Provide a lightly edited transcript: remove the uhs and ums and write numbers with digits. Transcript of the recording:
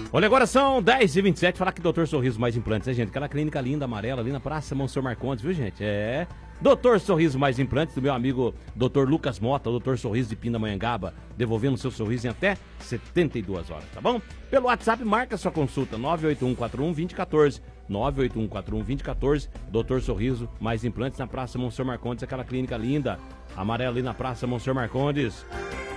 Olha, agora são 10h27, falar que Doutor Sorriso Mais Implantes, né, gente? Aquela clínica linda, amarela, ali na Praça Monsenhor Marcondes, viu, gente? É... Doutor Sorriso Mais Implantes, do meu amigo Doutor Lucas Mota, Doutor Sorriso de Pindamonhangaba, devolvendo seu sorriso em até 72 horas, tá bom? Pelo WhatsApp, marca sua consulta, 981412014, 981412014, Doutor Sorriso Mais Implantes, na Praça Monsenhor Marcondes, aquela clínica linda, amarela ali na Praça Monsenhor Marcondes.